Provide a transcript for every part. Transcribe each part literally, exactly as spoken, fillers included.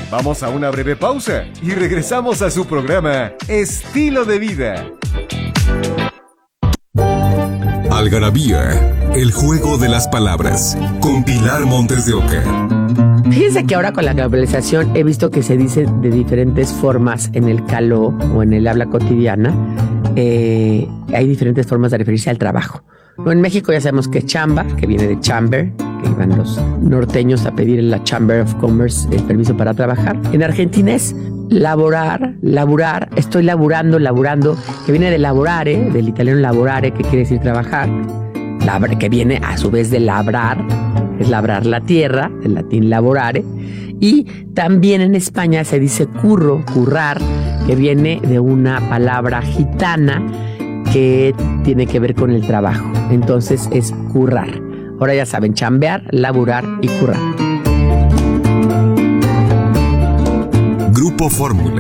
Vamos a una breve pausa y regresamos a su programa Estilo de Vida. Algarabía, el juego de las palabras, con Pilar Montes de Oca. Fíjense que ahora con la globalización he visto que se dice de diferentes formas en el caló o en el habla cotidiana. Eh, hay diferentes formas de referirse al trabajo. No, en México ya sabemos que es chamba, que viene de chamber, que iban los norteños a pedir en la Chamber of Commerce el permiso para trabajar. En Argentina es laborar, laburar, estoy laburando, laburando, que viene de laborare, del italiano laborare, que quiere decir trabajar, labra, que viene a su vez de labrar, es labrar la tierra, del latín laborare. Y también en España se dice curro, currar, que viene de una palabra gitana que tiene que ver con el trabajo. Entonces es currar. Ahora ya saben, chambear, laburar y currar. Grupo Fórmula.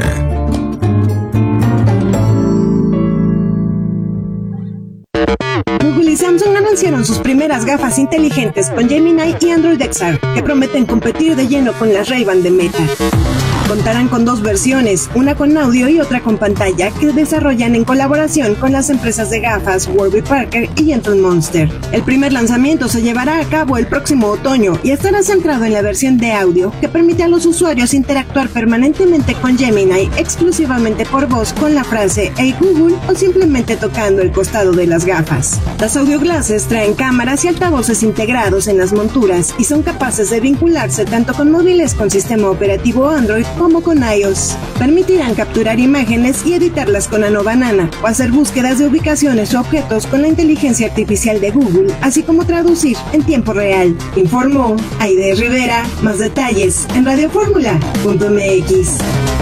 Google y Samsung anunciaron sus primeras gafas inteligentes con Gemini y Android X R, que prometen competir de lleno con las Ray-Ban de Meta. Contarán con dos versiones, una con audio y otra con pantalla, que desarrollan en colaboración con las empresas de gafas Warby Parker y Gentle Monster. El primer lanzamiento se llevará a cabo el próximo otoño y estará centrado en la versión de audio, que permite a los usuarios interactuar permanentemente con Gemini exclusivamente por voz con la frase "Hey Google" o simplemente tocando el costado de las gafas. Las audio glasses traen cámaras y altavoces integrados en las monturas y son capaces de vincularse tanto con móviles con sistema operativo Android como con iOS. Permitirán capturar imágenes y editarlas con Nano Banana o hacer búsquedas de ubicaciones o objetos con la inteligencia artificial de Google, así como traducir en tiempo real. Informó Aide Rivera. Más detalles en radio fórmula punto m x.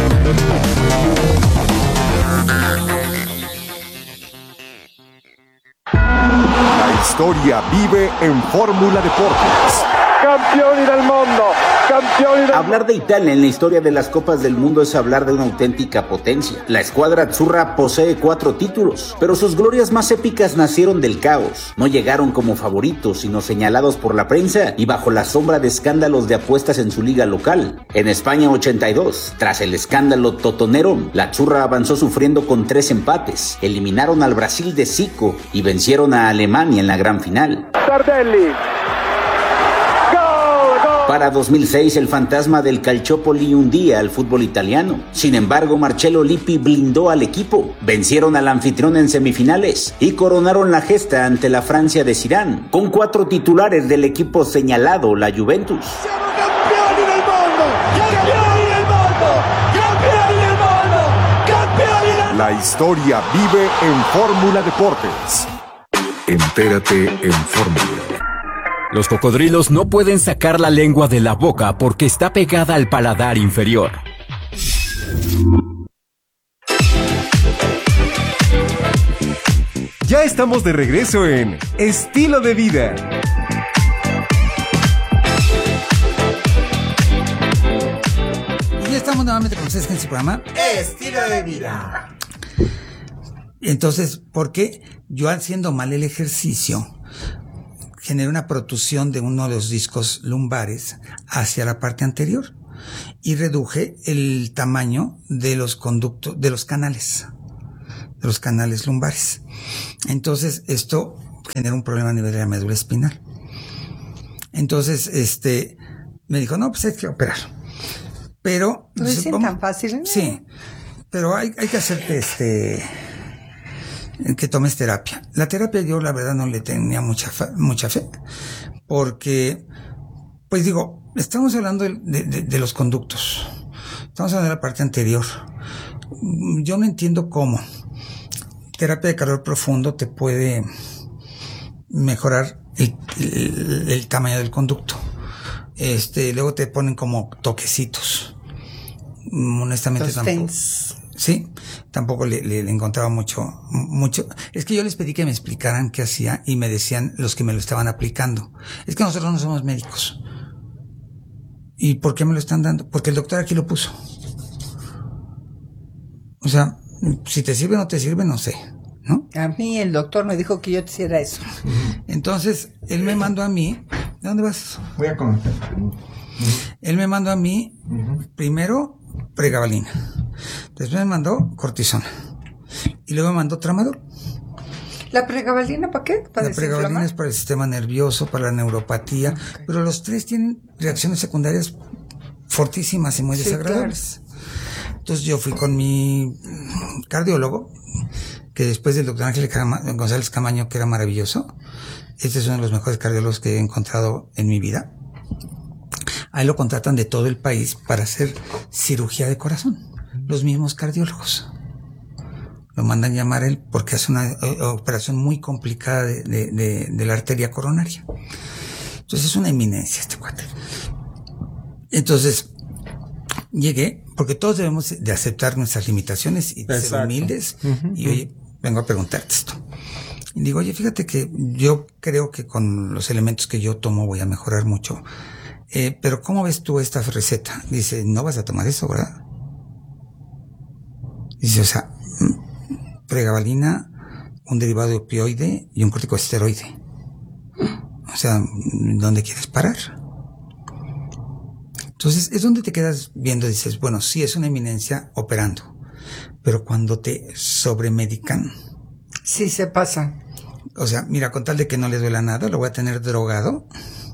La historia vive en Fórmula Deportes. Campioni del mundo, campioni del... Hablar de Italia en la historia de las Copas del Mundo es hablar de una auténtica potencia. La escuadra azzurra posee cuatro títulos, pero sus glorias más épicas nacieron del caos. No llegaron como favoritos, sino señalados por la prensa y bajo la sombra de escándalos de apuestas en su liga local. En España ochenta y dos, tras el escándalo totonero, la azzurra avanzó sufriendo con tres empates. Eliminaron al Brasil de Zico y vencieron a Alemania en la gran final. Tardelli. Para dos mil seis, el fantasma del Calciopoli hundía al fútbol italiano. Sin embargo, Marcello Lippi blindó al equipo. Vencieron al anfitrión en semifinales y coronaron la gesta ante la Francia de Zidane, con cuatro titulares del equipo señalado, la Juventus. Siamo campioni del mundo, campioni del mundo, campioni del mundo, campioni del mundo. La historia vive en Fórmula Deportes. Entérate en Fórmula. Los cocodrilos no pueden sacar la lengua de la boca porque está pegada al paladar inferior. Ya estamos de regreso en Estilo de Vida. Y ya estamos nuevamente con ustedes en su programa Estilo de Vida. Entonces, ¿por qué yo haciendo mal el ejercicio generé una protusión de uno de los discos lumbares hacia la parte anterior y reduje el tamaño de los conductos, de los canales, de los canales lumbares? Entonces, esto genera un problema a nivel de la médula espinal. Entonces, este, me dijo, no, pues hay que operar. Pero... ¿No es tan fácil? ¿No? Sí, pero hay, hay que hacerte este... que tomes terapia. La terapia yo la verdad no le tenía mucha fe, mucha fe, porque, pues digo, estamos hablando de, de, de los conductos, estamos hablando de la parte anterior. Yo no entiendo cómo terapia de calor profundo te puede mejorar el, el, el tamaño del conducto. Este, luego te ponen como toquecitos. Honestamente tampoco. Sí, tampoco le, le, le encontraba mucho, mucho. Es que yo les pedí que me explicaran qué hacía y me decían los que me lo estaban aplicando. Es que nosotros no somos médicos. ¿Y por qué me lo están dando? Porque el doctor aquí lo puso. O sea, si te sirve o no te sirve, no sé, ¿no? A mí el doctor me dijo que yo te hiciera eso. Entonces, él me mandó a mí. ¿De dónde vas? Voy a comentar. Uh-huh. Él me mandó a mí, uh-huh. primero, pregabalina. Después me mandó cortisona. Y luego me mandó tramadol. ¿La pregabalina para qué? ¿Para la pregabalina es para el sistema nervioso, para la neuropatía, okay. Pero los tres tienen reacciones secundarias fortísimas y muy sí, desagradables. Claro. Entonces yo fui con mi cardiólogo, que después del doctor Ángel González Camaño, que era maravilloso, este es uno de los mejores cardiólogos que he encontrado en mi vida. Ahí lo contratan de todo el país para hacer cirugía de corazón, los mismos cardiólogos. Lo mandan llamar él porque hace una operación muy complicada de, de, de, de la arteria coronaria. Entonces es una eminencia este cuate. Entonces llegué, porque todos debemos de aceptar nuestras limitaciones y Exacto. ser humildes. Uh-huh. Y oye, vengo a preguntarte esto. Y digo, oye, fíjate que yo creo que con los elementos que yo tomo voy a mejorar mucho. Eh, pero ¿cómo ves tú esta receta? Dice, no vas a tomar eso, ¿verdad? Dice, o sea, pregabalina, un derivado de opioide y un corticosteroide. O sea, ¿dónde quieres parar? Entonces, es donde te quedas viendo, dices, bueno, sí es una eminencia operando, pero cuando te sobremedican. Sí, se pasan. O sea, mira, con tal de que no le duela nada, lo voy a tener drogado.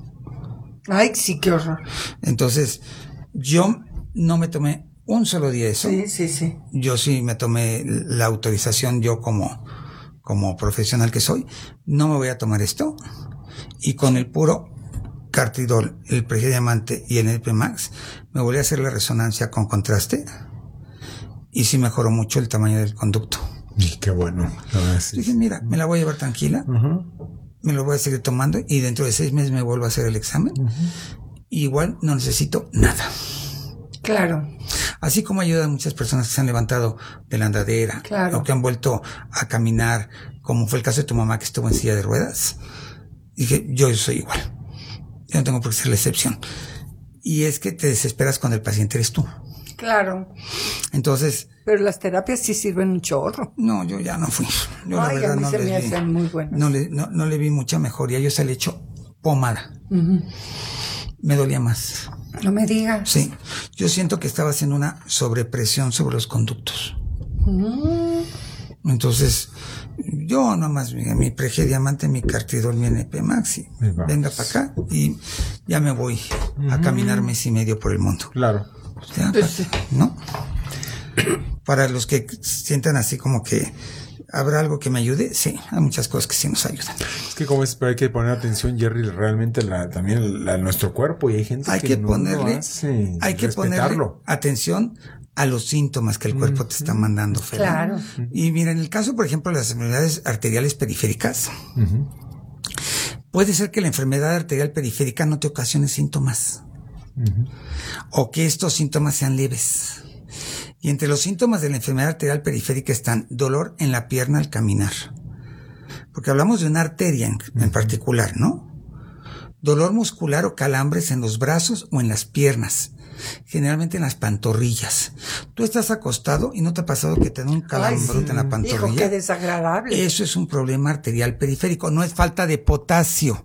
Ay, sí, qué horror. Entonces, yo no me tomé un solo día eso. Sí, sí, sí. Yo sí me tomé la autorización, yo como, como profesional que soy, no me voy a tomar esto. Y con el puro Cartidol, el Prediamante y el N P Max, me volví a hacer la resonancia con contraste. Y sí mejoró mucho el tamaño del conducto. Y qué bueno. Sí. Dije, mira, me la voy a llevar tranquila. Uh-huh. Me lo voy a seguir tomando y dentro de seis meses me vuelvo a hacer el examen. Uh-huh. Y igual no necesito nada. Claro. Así como ayuda a muchas personas que se han levantado de la andadera, claro. o que han vuelto a caminar, como fue el caso de tu mamá que estuvo en silla de ruedas. Dije, yo soy igual. Yo no tengo por qué ser la excepción. Y es que te desesperas cuando el paciente eres tú. Claro. Entonces. Pero las terapias sí sirven un chorro. No, yo ya no fui. Yo Ay, la verdad a mí no se les me vi. hacen muy buenas. No le, no, no le vi mucha mejoría. Yo se le echo pomada. Uh-huh. Me dolía más. No me digas. Sí. Yo siento que estaba haciendo una sobrepresión sobre los conductos. Uh-huh. Entonces, yo nomás, mi, mi Prediamante, mi Cartidol, mi N P Max, y venga para acá y ya me voy uh-huh. a caminar mes y medio por el mundo. Claro. ¿Ya? ¿No? Para los que sientan así como que ¿habrá algo que me ayude? Sí, hay muchas cosas que sí nos ayudan. Es que como es, pero hay que poner atención, Jerry, realmente la, también la, nuestro cuerpo, y hay gente hay que, que no ponerle, lo hace, hay que ponerle atención a los síntomas que el cuerpo mm, te está mandando, Fer. Claro. Y mira, en el caso, por ejemplo, de las enfermedades arteriales periféricas, uh-huh. puede ser que la enfermedad arterial periférica no te ocasione síntomas, uh-huh. o que estos síntomas sean leves. Y entre los síntomas de la enfermedad arterial periférica están dolor en la pierna al caminar. Porque hablamos de una arteria en, en particular, ¿no? Dolor muscular o calambres en los brazos o en las piernas. Generalmente en las pantorrillas. Tú estás acostado y no te ha pasado que te da un calambrote sí. en la pantorrilla. Hijo, qué desagradable. Eso es un problema arterial periférico. No es falta de potasio.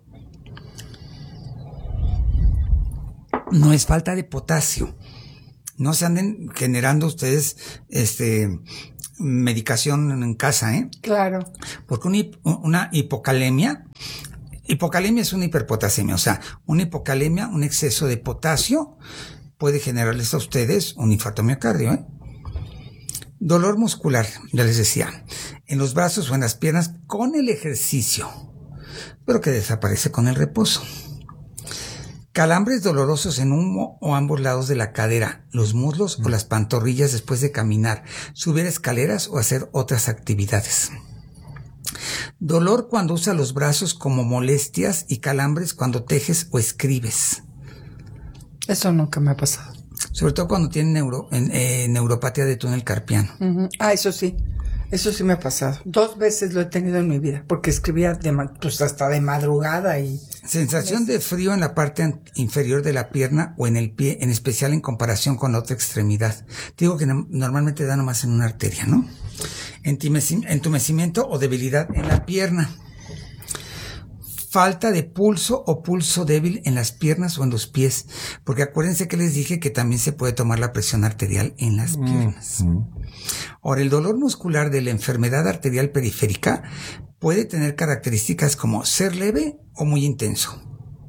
No es falta de potasio. No se anden generando ustedes este medicación en casa, ¿eh? Claro. Porque una, una hipocalemia, hipocalemia es una hiperpotasemia, o sea, una hipocalemia, un exceso de potasio, puede generarles a ustedes un infarto miocardio, ¿eh? Dolor muscular, ya les decía, en los brazos o en las piernas con el ejercicio, pero que desaparece con el reposo. Calambres dolorosos en uno o ambos lados de la cadera, los muslos o las pantorrillas después de caminar, subir escaleras o hacer otras actividades. Dolor cuando usa los brazos como molestias y calambres cuando tejes o escribes. Eso nunca me ha pasado. Sobre todo cuando tienen neuro, en, eh, neuropatía de túnel carpiano. Uh-huh. Ah, eso sí. Eso sí me ha pasado. Dos veces lo he tenido en mi vida, porque escribía de, pues hasta de madrugada y... Sensación de frío en la parte inferior de la pierna o en el pie, en especial en comparación con la otra extremidad. Te digo que no, normalmente da nomás en una arteria, ¿no? Entumecimiento o debilidad en la pierna. falta de pulso o pulso débil en las piernas o en los pies, porque acuérdense que les dije que también se puede tomar la presión arterial en las piernas. Mm. Ahora, el dolor muscular de la enfermedad arterial periférica puede tener características como ser leve o muy intenso,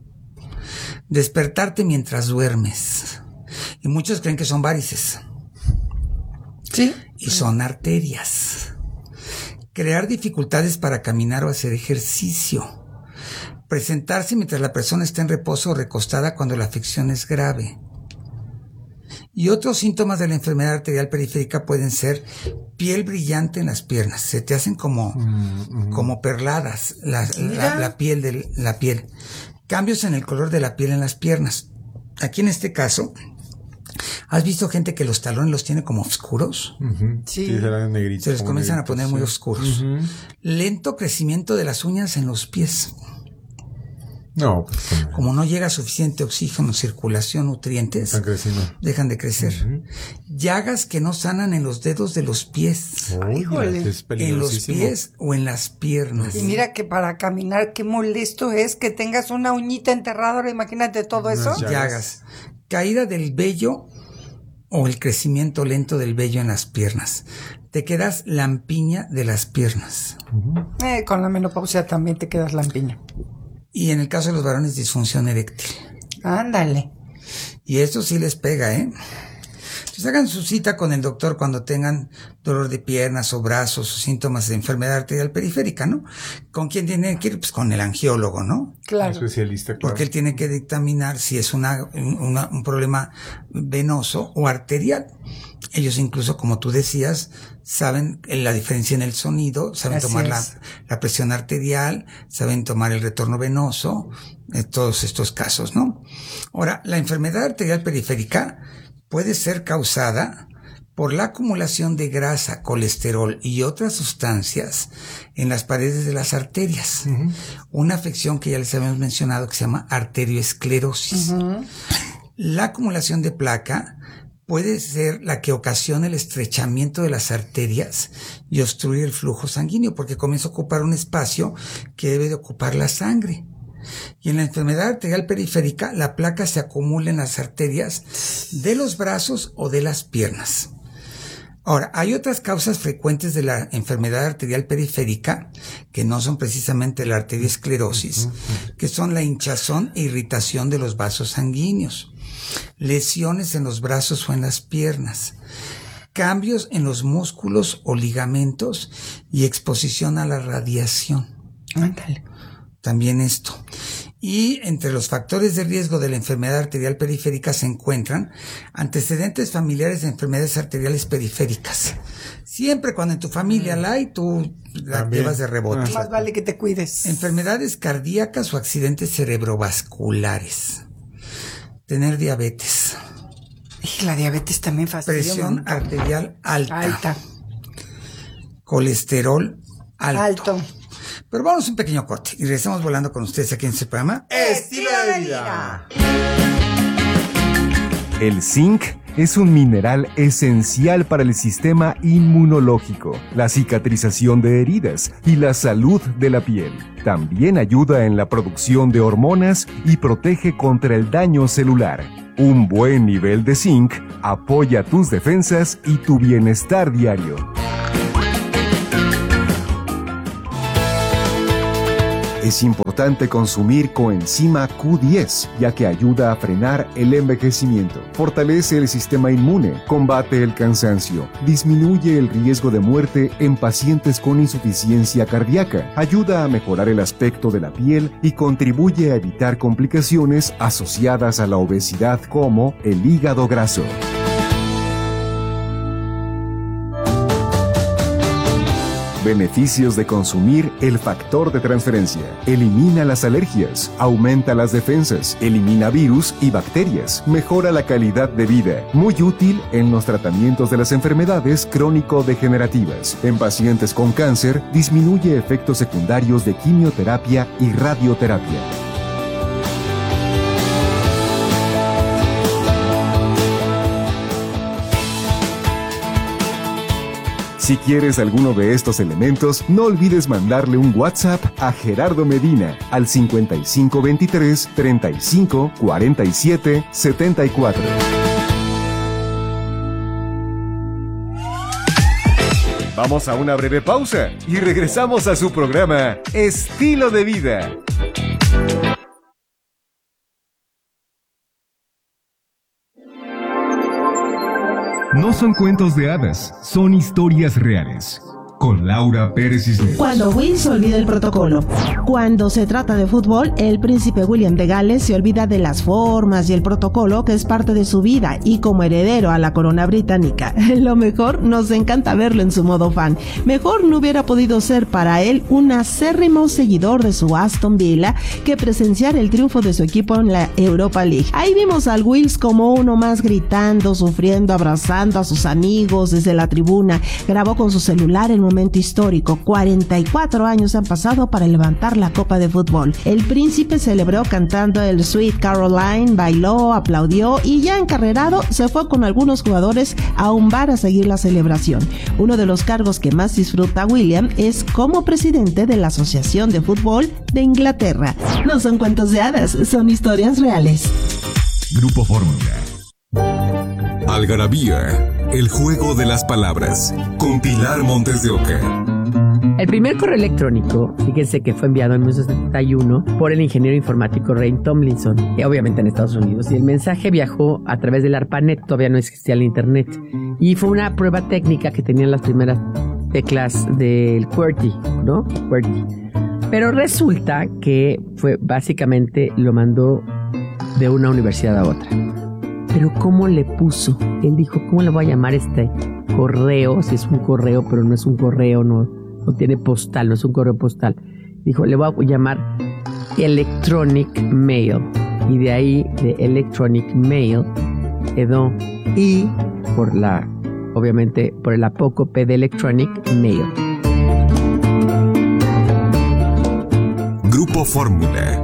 despertarte mientras duermes, y muchos creen que son varices. Sí. Y son arterias. Crear dificultades para caminar o hacer ejercicio. Presentarse mientras la persona está en reposo o recostada cuando la afección es grave. Y otros síntomas de la enfermedad arterial periférica pueden ser piel brillante en las piernas. Se te hacen como, mm-hmm. como perladas la, la, la piel de la piel. Cambios en el color de la piel en las piernas. Aquí en este caso, ¿has visto gente que los talones los tiene como oscuros? Uh-huh. Sí. Sí, negrito, se les comienzan negrito, a poner sí. muy oscuros. Uh-huh. Lento crecimiento de las uñas en los pies. No, pues, como no llega suficiente oxígeno, circulación, nutrientes, están creciendo. Dejan de crecer. Uh-huh. Llagas que no sanan en los dedos de los pies. Oh, híjole. Es en los pies o en las piernas. Y mira que para caminar, qué molesto es que tengas una uñita enterrada. Ahora imagínate todo eso. Llagas. llagas. Caída del vello o el crecimiento lento del vello en las piernas. Te quedas lampiña de las piernas. Uh-huh. Eh, con la menopausia también te quedas lampiña. Y en el caso de los varones, disfunción eréctil. Ándale. Y esto sí les pega, ¿eh? Entonces hagan su cita con el doctor cuando tengan dolor de piernas o brazos o síntomas de enfermedad arterial periférica, ¿no? ¿Con quién tienen que ir? Pues con el angiólogo, ¿no? Claro. Especialista, claro. Porque él tiene que dictaminar si es una, una, un problema venoso o arterial. Ellos incluso, como tú decías, saben la diferencia en el sonido, saben Así tomar la, es. la presión arterial, saben tomar el retorno venoso, en todos estos casos, ¿no? Ahora, la enfermedad arterial periférica puede ser causada por la acumulación de grasa, colesterol y otras sustancias en las paredes de las arterias. Uh-huh. Una afección que ya les habíamos mencionado que se llama arterioesclerosis. Uh-huh. La acumulación de placa puede ser la que ocasiona el estrechamiento de las arterias y obstruir el flujo sanguíneo, porque comienza a ocupar un espacio que debe de ocupar la sangre. Y en la enfermedad arterial periférica, la placa se acumula en las arterias de los brazos o de las piernas. Ahora, hay otras causas frecuentes de la enfermedad arterial periférica, que no son precisamente la arteriosclerosis, que son la hinchazón e irritación de los vasos sanguíneos, lesiones en los brazos o en las piernas, cambios en los músculos o ligamentos y exposición a la radiación. Ándale. También esto. Y entre los factores de riesgo de la enfermedad arterial periférica se encuentran antecedentes familiares de enfermedades arteriales periféricas. Siempre cuando en tu familia la hay, tú la También. llevas de rebote. Más vale que te cuides. Enfermedades cardíacas o accidentes cerebrovasculares. Tener diabetes. Y la diabetes también fastidia. Presión arterial alta. Alta. Colesterol alto. Alto. Pero vamos a un pequeño corte y regresamos volando con ustedes aquí en este programa. Estilo de vida. El zinc es un mineral esencial para el sistema inmunológico, la cicatrización de heridas y la salud de la piel. También ayuda en la producción de hormonas y protege contra el daño celular. Un buen nivel de zinc apoya tus defensas y tu bienestar diario. Es importante consumir coenzima Q diez, ya que ayuda a frenar el envejecimiento, fortalece el sistema inmune, combate el cansancio, disminuye el riesgo de muerte en pacientes con insuficiencia cardíaca, ayuda a mejorar el aspecto de la piel y contribuye a evitar complicaciones asociadas a la obesidad como el hígado graso. Beneficios de consumir el factor de transferencia. Elimina las alergias, aumenta las defensas, elimina virus y bacterias, mejora la calidad de vida. Muy útil en los tratamientos de las enfermedades crónico-degenerativas. En pacientes con cáncer, disminuye efectos secundarios de quimioterapia y radioterapia. Si quieres alguno de estos elementos, no olvides mandarle un WhatsApp a Gerardo Medina al cincuenta y cinco veintitrés, treinta y cinco, cuarenta y siete, setenta y cuatro. Vamos a una breve pausa y regresamos a su programa Estilo de Vida. No son cuentos de hadas, son historias reales. Con Laura Pérez Cisneros. Cuando Will se olvida el protocolo. Cuando se trata de fútbol, el príncipe William de Gales se olvida de las formas y el protocolo que es parte de su vida, y como heredero a la corona británica, lo mejor, nos encanta verlo en su modo fan. Mejor no hubiera podido ser para él un acérrimo seguidor de su Aston Villa que presenciar el triunfo de su equipo en la Europa League. Ahí vimos al Wills como uno más, gritando, sufriendo, abrazando a sus amigos desde la tribuna. Grabó con su celular el momento histórico. cuarenta y cuatro años han pasado para levantar la copa de fútbol. El príncipe celebró cantando el Sweet Caroline, bailó, aplaudió y ya encarrerado se fue con algunos jugadores a un bar a seguir la celebración. Uno de los cargos que más disfruta William es como presidente de la Asociación de Fútbol de Inglaterra. No son cuentos de hadas, son historias reales. Grupo Fórmula. Algarabía, el juego de las palabras, con Pilar Montes de Oca. El primer correo electrónico, fíjense que fue enviado en mil novecientos setenta y uno por el ingeniero informático Ray Tomlinson, eh, obviamente en Estados Unidos, y el mensaje viajó a través del ARPANET, todavía no existía el internet, y fue una prueba técnica que tenían las primeras teclas del QWERTY, ¿no? QWERTY. Pero resulta que fue básicamente lo mandó de una universidad a otra. Pero ¿cómo le puso? Él dijo, ¿cómo le voy a llamar este correo? Si es un correo, pero no es un correo, no, no tiene postal, no es un correo postal. Dijo, le voy a llamar Electronic Mail. Y de ahí, de Electronic Mail, quedó I por la, obviamente, por el apócope de Electronic Mail. Grupo Fórmula.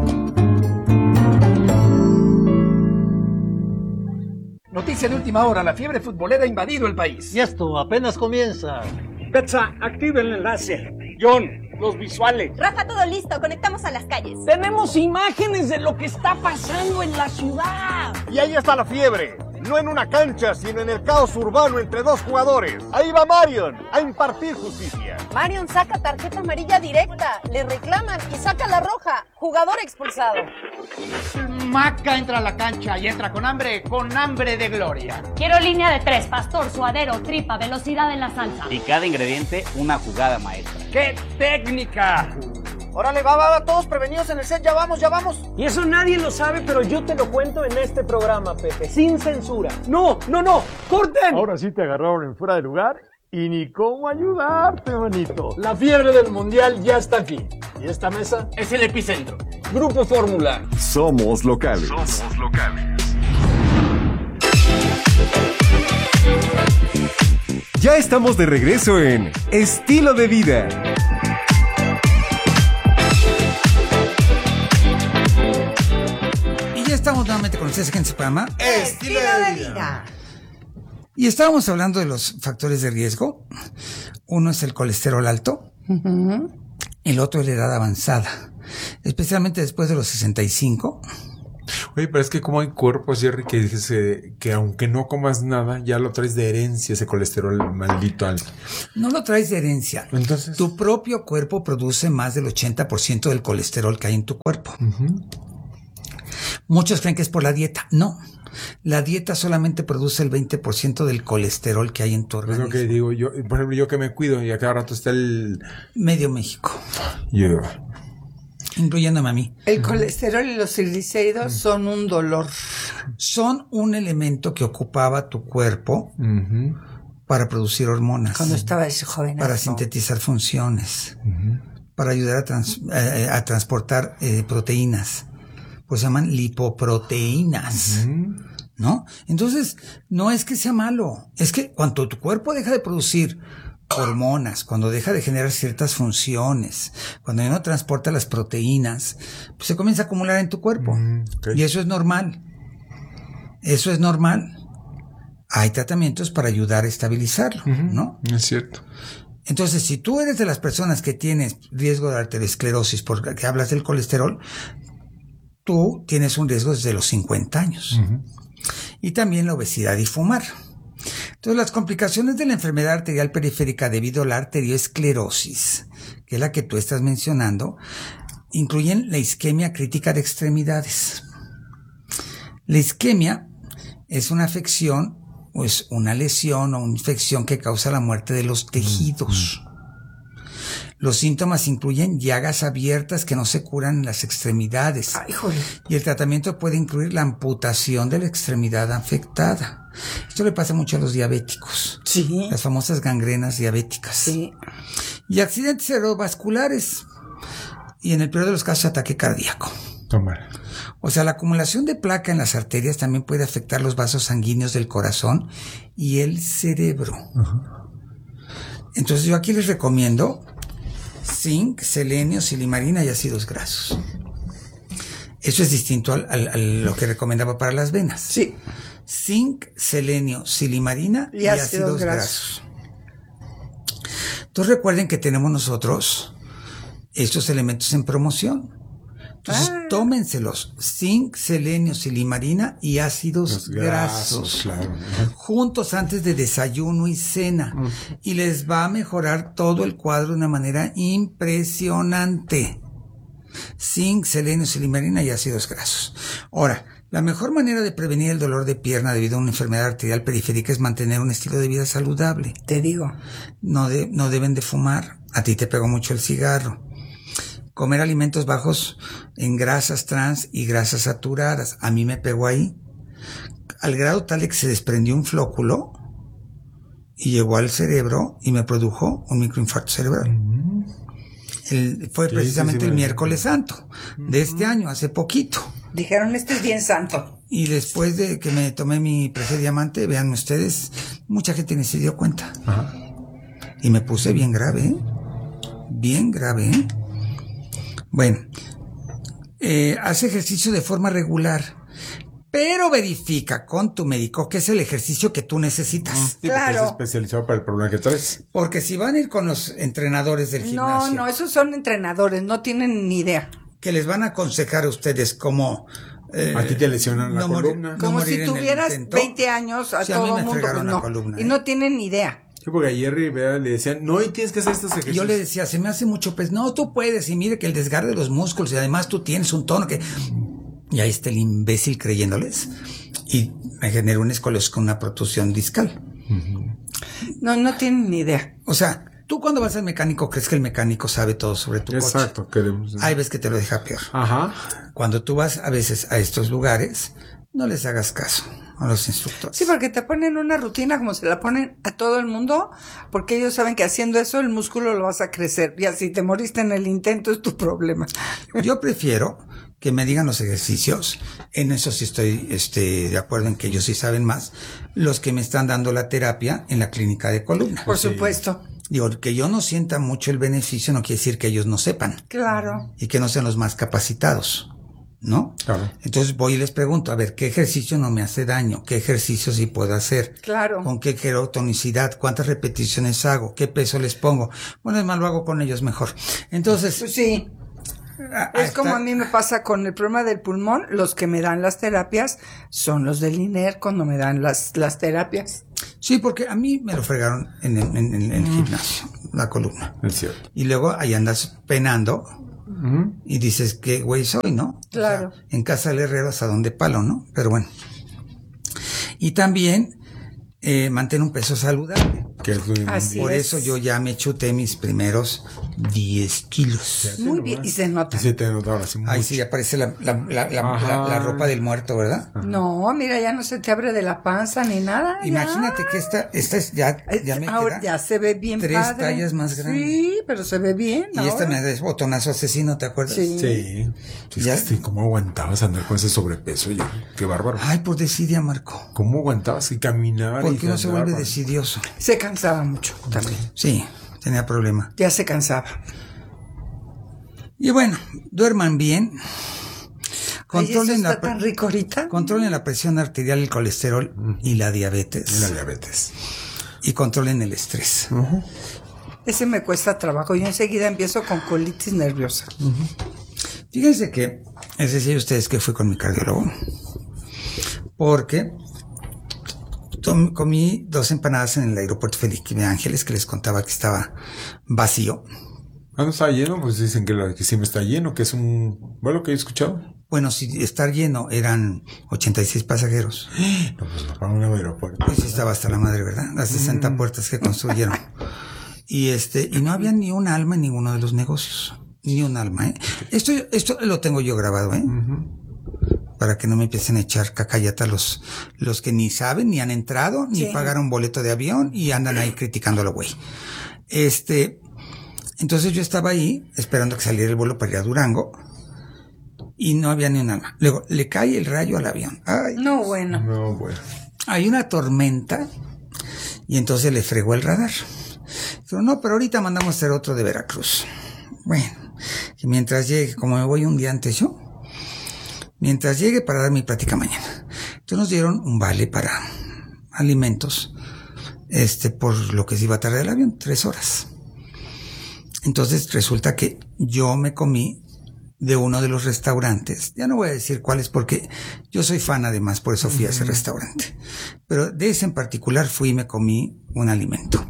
Noticia de última hora, la fiebre futbolera ha invadido el país. Y esto apenas comienza. Betsa, activa el enlace. John, los visuales. Rafa, todo listo, conectamos a las calles. Tenemos imágenes de lo que está pasando en la ciudad. Y ahí está la fiebre. No en una cancha, sino en el caos urbano entre dos jugadores. Ahí va Marion a impartir justicia. Marion saca tarjeta amarilla directa, le reclaman y saca la roja. Jugador expulsado. Maca entra a la cancha y entra con hambre, con hambre de gloria. Quiero línea de tres, pastor, suadero, tripa, velocidad en la salsa. Y cada ingrediente, una jugada maestra. ¡Qué técnica! Órale, va, va, va, todos prevenidos en el set, ya vamos, ya vamos. Y eso nadie lo sabe, pero yo te lo cuento en este programa, Pepe, sin censura. No, no, no, corten. Ahora sí te agarraron en fuera de lugar y ni cómo ayudarte, manito. La fiebre del mundial ya está aquí. Y esta mesa es el epicentro. Grupo Fórmula. Somos locales. Somos locales. Ya estamos de regreso en Estilo de Vida. Estamos nuevamente con ustedes en su programa Estilo de Vida. Y estábamos hablando de los factores de riesgo. Uno es el colesterol alto, uh-huh. El otro es la edad avanzada, especialmente después de los sesenta y cinco. Oye, pero es que como hay cuerpos, Jerry, que dices que aunque no comas nada, ya lo traes de herencia, ese colesterol maldito alto. No lo traes de herencia. Entonces, tu propio cuerpo produce más del ochenta por ciento del colesterol que hay en tu cuerpo. Uh-huh. Muchos creen que es por la dieta. No, la dieta solamente produce el veinte por ciento del colesterol que hay en tu organismo. Es lo que digo yo, por ejemplo, yo que me cuido y a cada rato está el... Medio México. Yo. Incluyéndome a mí. El colesterol y los triglicéridos mm. son un dolor. Son un elemento que ocupaba tu cuerpo uh-huh. para producir hormonas. Cuando estaba ese joven. Para sintetizar funciones. Uh-huh. Para ayudar a, trans, eh, a transportar eh, proteínas. Pues se llaman lipoproteínas, uh-huh. ¿no? Entonces, no es que sea malo, es que cuando tu cuerpo deja de producir hormonas, cuando deja de generar ciertas funciones, cuando ya no transporta las proteínas, pues se comienza a acumular en tu cuerpo. Uh-huh. Okay. Y eso es normal. Eso es normal. hay tratamientos para ayudar a estabilizarlo, uh-huh. ¿no? Es cierto. Entonces, si tú eres de las personas que tienes riesgo de arteriosclerosis porque hablas del colesterol, tú tienes un riesgo desde los cincuenta años. Uh-huh. Y también la obesidad y fumar. Entonces, las complicaciones de la enfermedad arterial periférica debido a la arteriosclerosis, que es la que tú estás mencionando, incluyen la isquemia crítica de extremidades. La isquemia es una afección, o es una lesión o una infección que causa la muerte de los tejidos. Mm-hmm. Los síntomas incluyen llagas abiertas que no se curan en las extremidades. Ay, joder. Y el tratamiento puede incluir la amputación de la extremidad afectada. Esto le pasa mucho a los diabéticos. Sí. Las famosas gangrenas diabéticas. Sí. Y accidentes cerebrovasculares. Y en el peor de los casos, ataque cardíaco. Tomar. O sea, la acumulación de placa en las arterias también puede afectar los vasos sanguíneos del corazón y el cerebro. Uh-huh. Entonces yo aquí les recomiendo zinc, selenio, silimarina y ácidos grasos. Eso es distinto al, al, a lo que recomendaba para las venas. Sí. Zinc, selenio, silimarina y, y ácidos, ácidos grasos. grasos. Entonces recuerden que tenemos nosotros estos elementos en promoción. Entonces, ah. tómenselos, zinc, selenio, silimarina y ácidos Los grasos, grasos claro. juntos antes de desayuno y cena. Uh-huh. Y les va a mejorar todo el cuadro de una manera impresionante. Zinc, selenio, silimarina y ácidos grasos. Ahora, la mejor manera de prevenir el dolor de pierna debido a una enfermedad arterial periférica es mantener un estilo de vida saludable. Te digo. No, de, no deben de fumar. A ti te pegó mucho el cigarro. Comer alimentos bajos en grasas trans y grasas saturadas. A mí me pegó ahí. Al grado tal de que se desprendió un flóculo y llegó al cerebro y me produjo un microinfarto cerebral. Mm-hmm. El, fue sí, precisamente sí, sí, el miércoles santo mm-hmm. de este año, hace poquito. Dijeron, este es bien santo. Y después de que me tomé mi Prege Diamante, vean ustedes, mucha gente ni se dio cuenta. Ajá. Y me puse bien grave, ¿eh? Bien grave, ¿eh? Bueno, eh, haz ejercicio de forma regular, pero verifica con tu médico que es el ejercicio que tú necesitas. Sí, claro. Es especializado para el problema que traes. Porque si van a ir con los entrenadores del gimnasio. No, no, esos son entrenadores, no tienen ni idea. Que les van a aconsejar a ustedes cómo... Eh, a ti te lesionan la no columna. Morir, Como no si tuvieras veinte años a sí, todo el mundo. Pues no, columna, y ¿eh? no tienen ni idea. Sí, porque a Jerry vea, le decían, no, y tienes que hacer estos ejercicios. Yo le decía, se me hace mucho peso. No, tú puedes, y mire que el desgarre de los músculos, y además tú tienes un tono que... Y ahí está el imbécil creyéndoles. Y me generó un escoliosis con una protusión discal. Uh-huh. No, no tienen ni idea. O sea, tú cuando vas al mecánico crees que el mecánico sabe todo sobre tu Exacto, coche. Exacto. Queremos... Hay veces que te lo deja peor. Ajá. Cuando tú vas a veces a estos lugares, no les hagas caso a los instructores. Sí, porque te ponen una rutina como se la ponen a todo el mundo, porque ellos saben que haciendo eso el músculo lo vas a crecer. Y así te moriste en el intento es tu problema. Yo prefiero que me digan los ejercicios. En eso sí estoy este, de acuerdo en que ellos sí saben más. Los que me están dando la terapia en la clínica de columna. Por supuesto. Digo, que yo no sienta mucho el beneficio no quiere decir que ellos no sepan. Claro. Y que no sean los más capacitados, ¿no? Claro. Entonces voy y les pregunto, a ver, ¿qué ejercicio no me hace daño? ¿Qué ejercicio sí puedo hacer? Claro. ¿Con qué tonicidad? ¿Cuántas repeticiones hago? ¿Qué peso les pongo? Bueno, es más, lo hago con ellos mejor. Entonces... Pues sí. Es como a mí me pasa con el problema del pulmón. Los que me dan las terapias son los del I N E R cuando me dan las, las terapias. Sí, porque a mí me lo fregaron en, en, en, en el gimnasio, la columna. Es cierto. Y luego ahí andas penando uh-huh. y dices, ¿qué güey soy, no? Claro. O sea, en casa del herrero asadón de palo, ¿no? Pero bueno. Y también eh, mantén un peso saludable. Que es muy Así Por es. eso yo ya me chuté mis primeros diez kilos. Muy bien, y se nota. Sí, te nota ahora sí. Mucho. Ahí sí aparece la, la, la, la, la, la ropa del muerto, ¿verdad? Ajá. No, mira, ya no se te abre de la panza ni nada. Imagínate ya. que esta, esta es ya, ya me ahora queda ya se ve bien tres padre. tallas más grandes. Sí, pero se ve bien. Y ahora. esta me da botonazo asesino, ¿te acuerdas? Sí. Sí. sí ya. Es que, ¿cómo aguantabas andar con ese sobrepeso? Yo, qué bárbaro. Ay, por desidia, Marco. ¿Cómo aguantabas? Y caminaba. ¿Por qué no se vuelve desidioso? Se cansaba mucho también. Sí, tenía problema. Ya se cansaba. Y bueno, duerman bien. Controlen Ay, ¿eso está la, tan rico ahorita? Controlen la presión arterial, el colesterol uh-huh. y la diabetes. Y la diabetes. Y controlen el estrés. Uh-huh. Ese me cuesta trabajo. Yo enseguida empiezo con colitis nerviosa. Uh-huh. Fíjense que, es decir, ustedes que fui con mi cardiólogo. Porque tom, comí dos empanadas en el aeropuerto Felipe Ángeles, que les contaba que estaba vacío. ¿Ah, no está lleno? Pues dicen que, la, que siempre está lleno, que es un vuelo que he escuchado. Bueno, si estar lleno eran ochenta y seis pasajeros. No, pues no, para un aeropuerto. Pues estaba hasta la madre, ¿verdad? Las sesenta mm. puertas que construyeron. Y este, y no había ni un alma en ninguno de los negocios. Ni un alma, ¿eh? Esto, esto lo tengo yo grabado, ¿eh? Uh-huh. Para que no me empiecen a echar cacayata los, los que ni saben, ni han entrado, ni sí. pagaron boleto de avión y andan ahí criticándolo, güey. Este, entonces yo estaba ahí esperando que saliera el vuelo para ir a Durango y no había ni un alma. Luego le cae el rayo al avión. Ay, no, bueno. No, bueno. Hay una tormenta y entonces le fregó el radar. Dijo, no, pero ahorita mandamos a hacer otro de Veracruz. Bueno, y mientras llegue, como me voy un día antes yo, mientras llegue para dar mi plática mañana. Entonces nos dieron un vale para alimentos, este, por lo que se iba a tardar el avión, tres horas. Entonces resulta que yo me comí de uno de los restaurantes, ya no voy a decir cuáles porque yo soy fan además, por eso fui a ese restaurante, pero de ese en particular fui y me comí un alimento.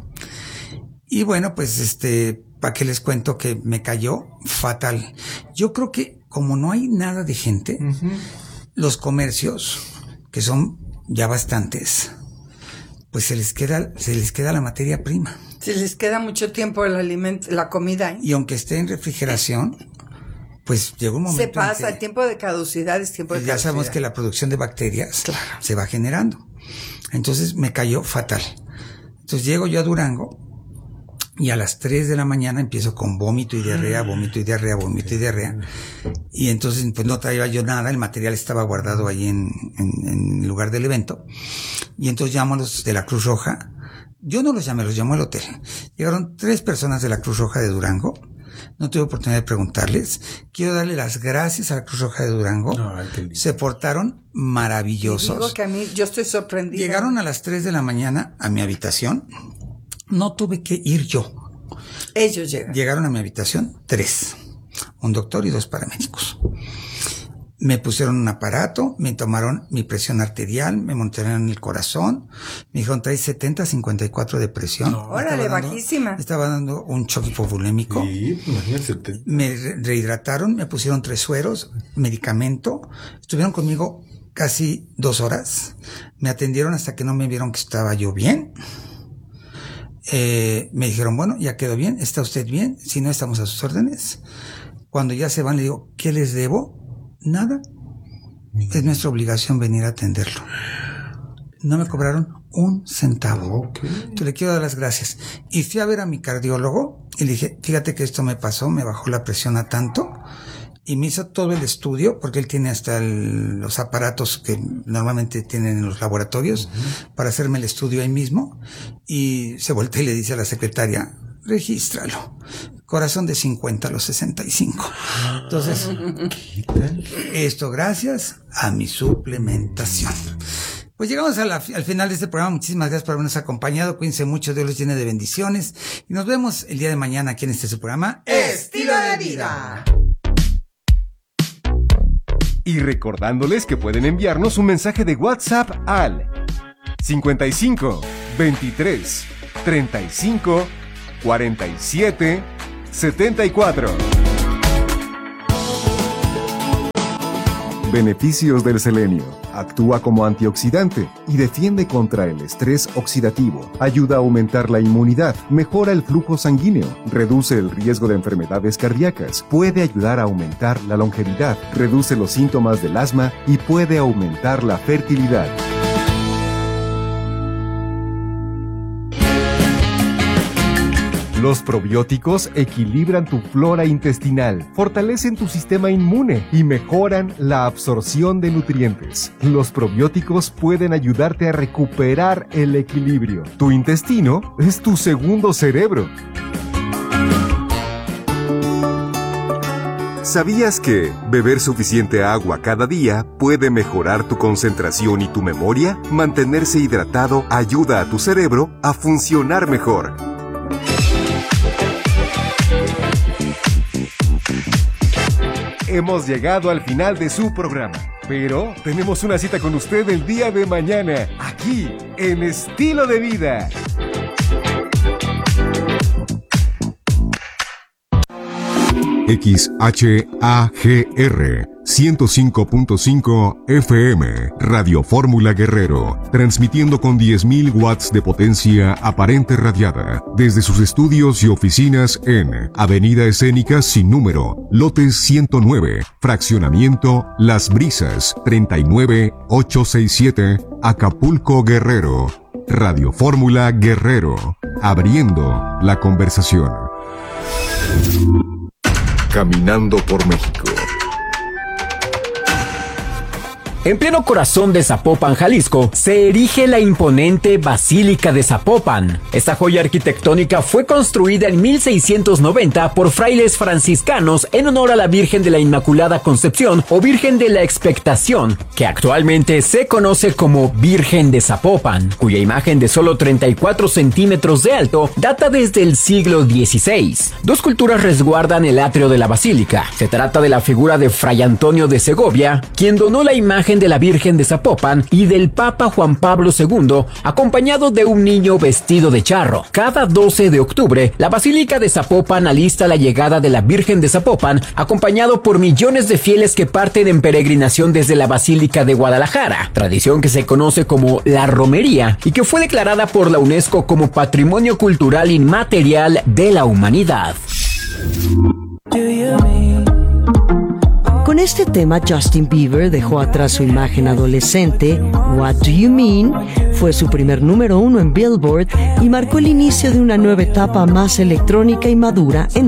Y bueno, pues este, ¿para qué les cuento que me cayó fatal? Yo creo que como no hay nada de gente, uh-huh. los comercios, que son ya bastantes, pues se les queda, se les queda la materia prima. Se les queda mucho tiempo el alimento, la comida, ¿eh? Y aunque esté en refrigeración, pues llega un momento. Se pasa, el tiempo de caducidad es tiempo de ya caducidad. Ya sabemos que la producción de bacterias claro. se va generando. Entonces me cayó fatal. Entonces llego yo a Durango y a las tres de la mañana empiezo con vómito y diarrea, vómito y diarrea, vómito y diarrea. Y entonces pues no traía yo nada, el material estaba guardado ahí en, en, en el lugar del evento. Y entonces llamo a los de la Cruz Roja. Yo no los llamé, los llamó al hotel. Llegaron tres personas de la Cruz Roja de Durango. No tuve oportunidad de preguntarles. Quiero darle las gracias a la Cruz Roja de Durango. Ay, qué lindo. Se portaron maravillosos. Y digo que a mí, yo estoy sorprendida. Llegaron a las tres de la mañana a mi habitación. No tuve que ir yo. Ellos llegaron. Llegaron a mi habitación tres. Un doctor y dos paramédicos. Me pusieron un aparato, me tomaron mi presión arterial, me montaron el corazón, me dijeron trae setenta cincuenta y cuatro de presión. No, órale, dando, bajísima. Me estaba dando un choque hipovolémico. Sí, imagínate. Me re- rehidrataron, me pusieron tres sueros, medicamento. Estuvieron conmigo casi dos horas. Me atendieron hasta que no me vieron que estaba yo bien. Eh, me dijeron, bueno, ya quedó bien, ¿está usted bien? Si no, estamos a sus órdenes. Cuando ya se van, le digo, ¿qué les debo? Nada. Es nuestra obligación venir a atenderlo. No me cobraron un centavo. Okay. Entonces le quiero dar las gracias. Y fui a ver a mi cardiólogo y le dije, fíjate que esto me pasó, me bajó la presión a tanto. Y me hizo todo el estudio, porque él tiene hasta el, los aparatos que normalmente tienen en los laboratorios, uh-huh. para hacerme el estudio ahí mismo. Y se voltea y le dice a la secretaria, regístralo. Corazón de cincuenta a los sesenta y cinco. Entonces, esto gracias a mi suplementación. Pues llegamos a la, al final de este programa. Muchísimas gracias por habernos acompañado. Cuídense mucho, Dios los llene de bendiciones. Y nos vemos el día de mañana aquí en este su programa, Estilo de Vida. Y recordándoles que pueden enviarnos un mensaje de WhatsApp al cincuenta y cinco, veintitrés, treinta y cinco, cuarenta y siete, setenta y cuatro. Beneficios del selenio. Actúa como antioxidante y defiende contra el estrés oxidativo. Ayuda a aumentar la inmunidad, mejora el flujo sanguíneo, reduce el riesgo de enfermedades cardíacas, puede ayudar a aumentar la longevidad, reduce los síntomas del asma y puede aumentar la fertilidad. Los probióticos equilibran tu flora intestinal, fortalecen tu sistema inmune y mejoran la absorción de nutrientes. Los probióticos pueden ayudarte a recuperar el equilibrio. Tu intestino es tu segundo cerebro. ¿Sabías que beber suficiente agua cada día puede mejorar tu concentración y tu memoria? Mantenerse hidratado ayuda a tu cerebro a funcionar mejor. Hemos llegado al final de su programa, pero tenemos una cita con usted el día de mañana, aquí, en Estilo de Vida. X H A G R ciento cinco punto cinco F M, Radio Fórmula Guerrero, transmitiendo con diez mil watts de potencia aparente radiada, desde sus estudios y oficinas en Avenida Escénica sin número, lote ciento nueve, fraccionamiento Las Brisas, treinta y nueve mil ochocientos sesenta y siete, Acapulco, Guerrero. Radio Fórmula Guerrero, abriendo la conversación. Caminando por México. En pleno corazón de Zapopan, Jalisco, se erige la imponente Basílica de Zapopan. Esta joya arquitectónica fue construida en mil seiscientos noventa por frailes franciscanos en honor a la Virgen de la Inmaculada Concepción o Virgen de la Expectación, que actualmente se conoce como Virgen de Zapopan, cuya imagen de solo treinta y cuatro centímetros de alto data desde el siglo dieciséis. Dos culturas resguardan el atrio de la basílica. Se trata de la figura de Fray Antonio de Segovia, quien donó la imagen de la Virgen de Zapopan, y del Papa Juan Pablo segundo, acompañado de un niño vestido de charro. Cada doce de octubre, la Basílica de Zapopan alista la llegada de la Virgen de Zapopan, acompañado por millones de fieles que parten en peregrinación desde la Basílica de Guadalajara, tradición que se conoce como la romería y que fue declarada por la UNESCO como Patrimonio Cultural Inmaterial de la Humanidad. Con este tema, Justin Bieber dejó atrás su imagen adolescente. What Do You Mean fue su primer número uno en Billboard y marcó el inicio de una nueva etapa más electrónica y madura en